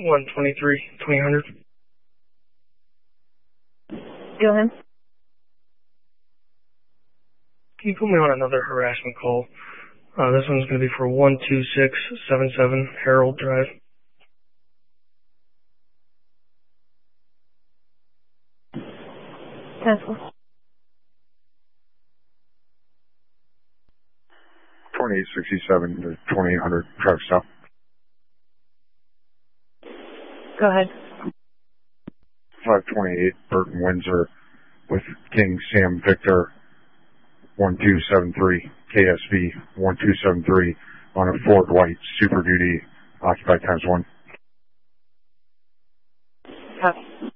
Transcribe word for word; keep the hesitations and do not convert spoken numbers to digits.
one twenty-three, twenty hundred. Go ahead. Can you put me on another harassment call? Uh, this one's going to be for one two six seven seven Harold Drive. Cancel. twenty-eight sixty-seven to twenty-eight hundred, traffic stop. Go ahead. five twenty-eight Burton Windsor with King Sam Victor one two seven three, K S V one two seven three on a Ford White Super Duty occupied times one. Copy.